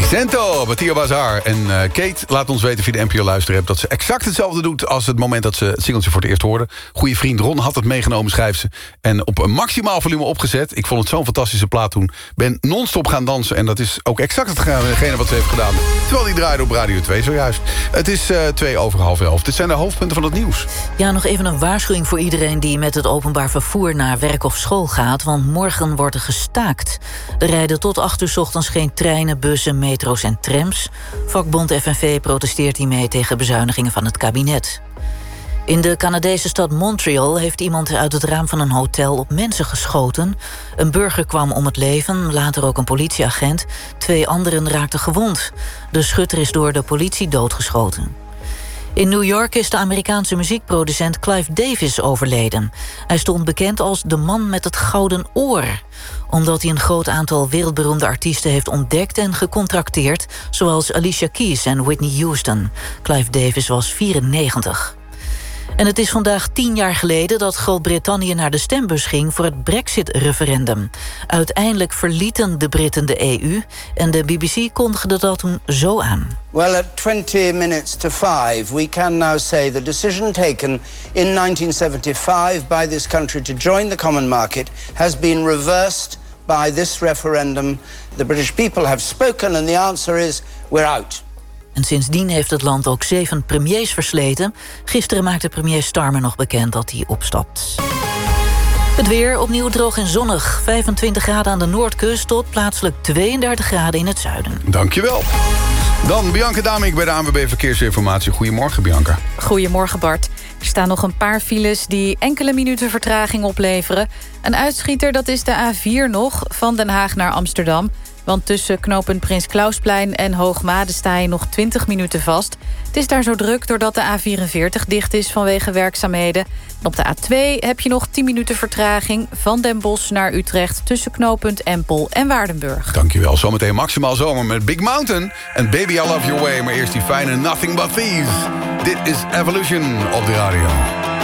Vicento, Mattia Bazar. En Kate laat ons weten via de NPO-luisterapp... dat ze exact hetzelfde doet als het moment dat ze het singeltje voor het eerst hoorde. Goeie vriend Ron had het meegenomen, schrijft ze. En op een maximaal volume opgezet. Ik vond het zo'n fantastische plaat toen. Ben non-stop gaan dansen. En dat is ook exact hetgene wat ze heeft gedaan. Terwijl die draaide op Radio 2 zojuist. Het is 11:02. Dit zijn de hoofdpunten van het nieuws. Ja, nog even een waarschuwing voor iedereen die met het openbaar vervoer naar werk of school gaat. Want morgen wordt er gestaakt. Er rijden tot 8 uur 's ochtends geen treinen, bussen, metro's en trams. Vakbond FNV protesteert hiermee tegen bezuinigingen van het kabinet. In de Canadese stad Montreal heeft iemand uit het raam van een hotel op mensen geschoten. Een burger kwam om het leven, later ook een politieagent. 2 anderen raakten gewond. De schutter is door de politie doodgeschoten. In New York is de Amerikaanse muziekproducent Clive Davis overleden. Hij stond bekend als de man met het gouden oor. Omdat hij een groot aantal wereldberoemde artiesten heeft ontdekt en gecontracteerd, zoals Alicia Keys en Whitney Houston. Clive Davis was 94. En het is vandaag 10 jaar geleden dat Groot-Brittannië naar de stembus ging voor het Brexit-referendum. Uiteindelijk verlieten de Britten de EU en de BBC kondigde dat toen zo aan. Well, at 20 minutes to 5, we can now say the decision taken in 1975 by this country to join the common market has been reversed by this referendum. The British people have spoken and the answer is we're out. En sindsdien heeft het land ook 7 premiers versleten. Gisteren maakte premier Starmer nog bekend dat hij opstapt. Het weer opnieuw droog en zonnig. 25 graden aan de noordkust tot plaatselijk 32 graden in het zuiden. Dankjewel. Dan Bianca Damink bij de ANWB Verkeersinformatie. Goedemorgen, Bianca. Goedemorgen, Bart. Er staan nog een paar files die enkele minuten vertraging opleveren. Een uitschieter, dat is de A4 nog, van Den Haag naar Amsterdam. Want tussen knooppunt Prins Klausplein en Hoogmade sta je nog 20 minuten vast. Het is daar zo druk doordat de A44 dicht is vanwege werkzaamheden. En op de A2 heb je nog 10 minuten vertraging van Den Bosch naar Utrecht tussen knooppunt Empel en Waardenburg. Dankjewel. Zometeen maximaal zomer met Big Mountain en Baby I Love Your Way. Maar eerst die fijne Nothing But Thieves. Dit is Evolution op de radio.